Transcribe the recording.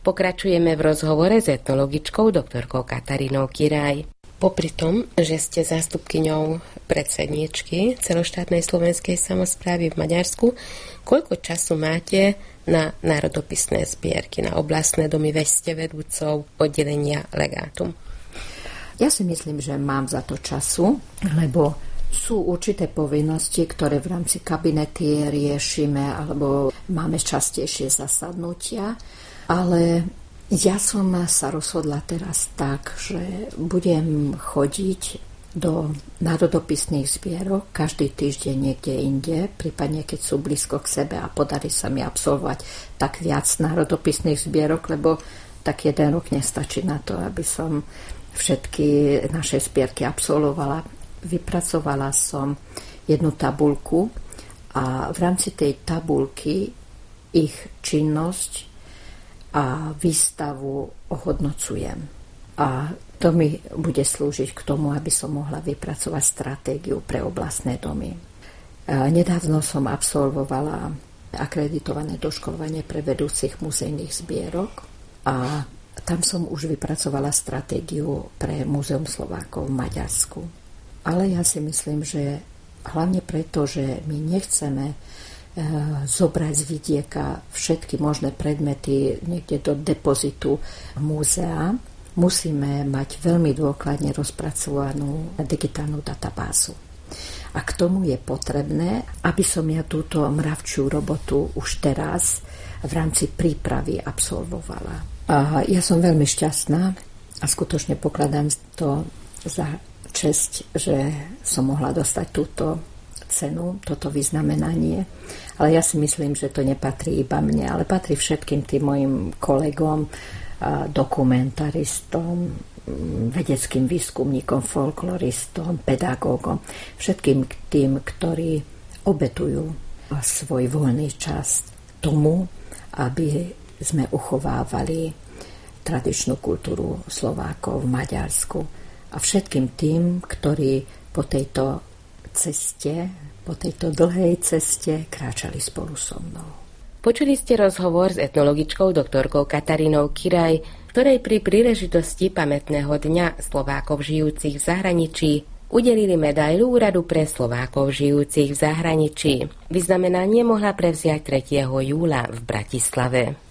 Pokračujeme v rozhovore s etnologičkou doktorkou Katarínou Kiraj. Popri tom, že ste zástupkyňou predsedníčky celoštátnej slovenskej samosprávy v Maďarsku, koľko času máte na národopisné zbierky, na oblastné domy, veď ste vedúcou oddelenia legátum? Ja si myslím, že mám za to času, lebo sú určité povinnosti, ktoré v rámci kabinety riešime, alebo máme častejšie zasadnutia, ale ja som sa rozhodla teraz tak, že budem chodiť do národopisných zbierok každý týždeň niekde inde, prípadne keď sú blízko k sebe a podarí sa mi absolvovať tak viac národopisných zbierok, lebo tak jeden rok nestačí na to, aby som všetky naše zbierky absolvovala. Vypracovala som jednu tabuľku a v rámci tej tabuľky ich činnosť a výstavu ohodnocujem. A to mi bude slúžiť k tomu, aby som mohla vypracovať stratégiu pre oblastné domy. Nedávno som absolvovala akreditované doškolovanie pre vedúcich muzejných zbierok a tam som už vypracovala stratégiu pre Múzeum Slovákov v Maďarsku. Ale ja si myslím, že hlavne preto, že my nechceme zobrať z vidieka všetky možné predmety niekde do depozitu múzea, musíme mať veľmi dôkladne rozpracovanú digitálnu databázu. A k tomu je potrebné, aby som ja túto mravčiu robotu už teraz v rámci prípravy absolvovala. A ja som veľmi šťastná a skutočne pokladám to za česť, že som mohla dostať túto cenu, toto vyznamenanie. Ale ja si myslím, že to nepatrí iba mne, ale patrí všetkým tým mojim kolegom, dokumentaristom, vedeckým výskumníkom, folkloristom, pedagógom, všetkým tým, ktorí obetujú svoj voľný čas tomu, aby sme uchovávali tradičnú kultúru Slovákov v Maďarsku. A všetkým tým, ktorí po tejto ceste, po tejto dlhej ceste kráčali spolu so mnou. Počuli ste rozhovor s etnologičkou doktorkou Katarínou Kiraj, ktorej pri príležitosti pamätného dňa Slovákov žijúcich v zahraničí udelili medailu Úradu pre Slovákov žijúcich v zahraničí. Vyznamenanie mohla prevziať 3. júla v Bratislave.